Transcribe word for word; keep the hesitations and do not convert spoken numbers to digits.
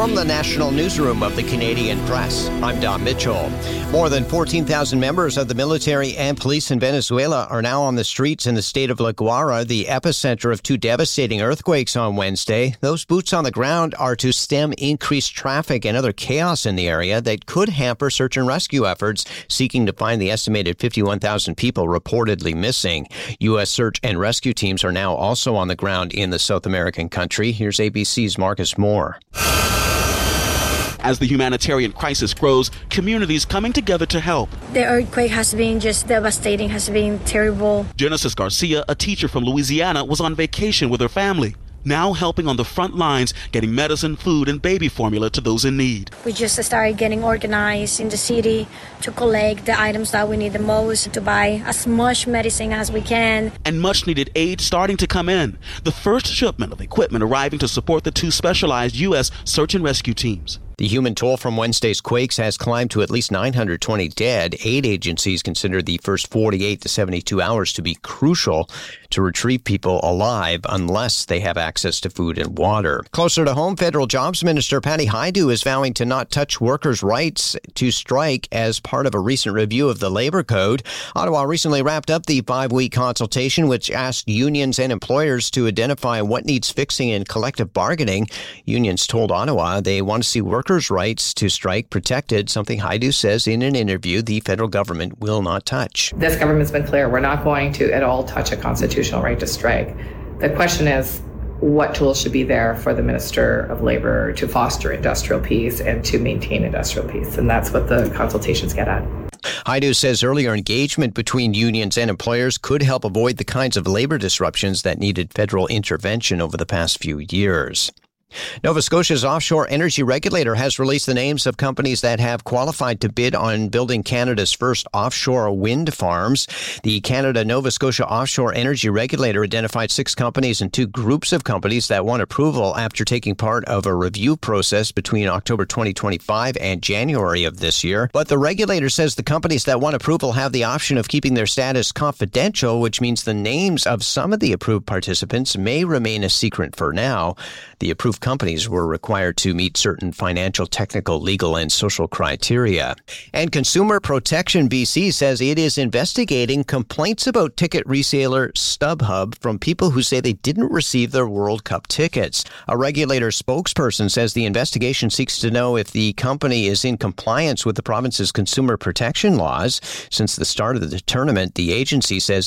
From the National Newsroom of the Canadian Press, I'm Don Mitchell. More than fourteen thousand members of the military and police in Venezuela are now on the streets in the state of La Guaira, the epicenter of two devastating earthquakes on Wednesday. Those boots on the ground are to stem increased traffic and other chaos in the area that could hamper search and rescue efforts seeking to find the estimated fifty-one thousand people reportedly missing. U S search and rescue teams are now also on the ground in the South American country. Here's A B C's Marcus Moore. As the humanitarian crisis grows, communities coming together to help. The earthquake has been just devastating, has been terrible. Genesis Garcia, a teacher from Louisiana, was on vacation with her family, now helping on the front lines, getting medicine, food, and baby formula to those in need. We just started getting organized in the city to collect the items that we need the most, to buy as much medicine as we can. And much needed aid starting to come in. The first shipment of equipment arriving to support the two specialized U S search and rescue teams. The human toll from Wednesday's quakes has climbed to at least nine hundred twenty dead. Aid agencies consider the first forty-eight to seventy-two hours to be crucial to retrieve people alive unless they have access to food and water. Closer to home, Federal Jobs Minister Patty Hajdu is vowing to not touch workers' rights to strike as part of a recent review of the Labor Code. Ottawa recently wrapped up the five-week consultation, which asked unions and employers to identify what needs fixing in collective bargaining. Unions told Ottawa they want to see workers' rights to strike protected, something Hajdu says in an interview the federal government will not touch. This government's been clear. We're not going to at all touch a constitutional right to strike. The question is, what tools should be there for the Minister of Labour to foster industrial peace and to maintain industrial peace? And that's what the consultations get at. Hajdu says earlier engagement between unions and employers could help avoid the kinds of labor disruptions that needed federal intervention over the past few years. Nova Scotia's offshore energy regulator has released the names of companies that have qualified to bid on building Canada's first offshore wind farms. The Canada-Nova Scotia Offshore Energy Regulator identified six companies and two groups of companies that won approval after taking part of a review process between October twenty twenty-five and January of this year. But the regulator says the companies that won approval have the option of keeping their status confidential, which means the names of some of the approved participants may remain a secret for now. The approved companies were required to meet certain financial, technical, legal, and social criteria. And Consumer Protection B C says it is investigating complaints about ticket reseller StubHub from people who say they didn't receive their World Cup tickets. A regulator spokesperson says the investigation seeks to know if the company is in compliance with the province's consumer protection laws. Since the start of the tournament, the agency says